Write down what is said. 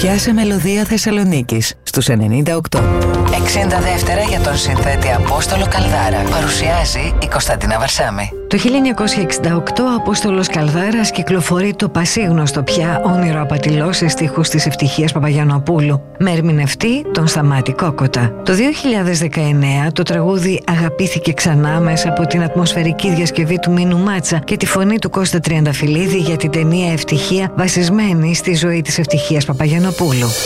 Πιάσε μελωδία Θεσσαλονίκης στους 98. 62 για τον συνθέτη Απόστολο Καλδάρα. Παρουσιάζει η Κωνσταντίνα Βαρσάμη. Το 1968 ο Απόστολος Καλδάρας κυκλοφορεί το πασίγνωστο πια όνειρο απατηλό σε στίχους της Ευτυχίας Παπαγιαννοπούλου, με ερμηνευτή τον Σταμάτη Κόκοτα. Το 2019 το τραγούδι αγαπήθηκε ξανά μέσα από την ατμοσφαιρική διασκευή του Μίνου Μάτσα και τη φωνή του Κώστα Τριανταφυλλίδη για την ταινία Ευτυχία, βασισμένη στη ζωή της Ευτυχίας Παπαγιαννοπούλου.